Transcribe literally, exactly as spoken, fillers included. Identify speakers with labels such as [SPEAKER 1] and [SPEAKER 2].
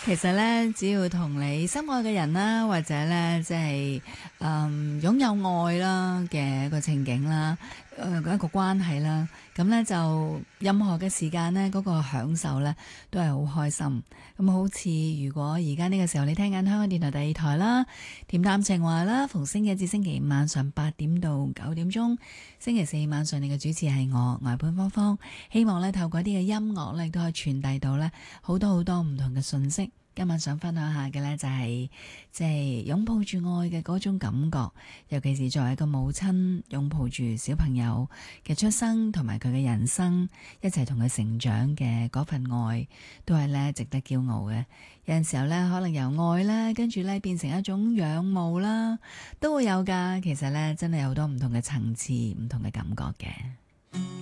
[SPEAKER 1] 其實咧，只要同你心愛嘅人啦，或者咧即係誒擁有愛啦嘅一個情景啦，誒、呃、一個關係啦，咁咧就任何嘅時間咧，嗰、個享受咧都係好開心。咁好似如果而家呢個時候你聽緊香港電台第二台啦，恬淡情話啦，逢星期一至星期五晚上八點到九點鐘，星期四晚上你嘅主持係我外潘芳芳，希望咧透過一啲嘅音樂咧都可以傳遞到咧好多好多唔同嘅信息。今晚想分享下嘅呢，就係即係擁抱住愛嘅嗰種感覺，尤其是作為一個母親擁抱住小朋友嘅出生同埋佢嘅人生，一齊同佢成長嘅嗰份愛，都係呢值得驕傲嘅。有陣時候呢，可能由愛啦，跟住呢變成一種仰慕啦，都會有㗎。其實呢，真係有好多唔同嘅層次、唔同嘅感覺嘅。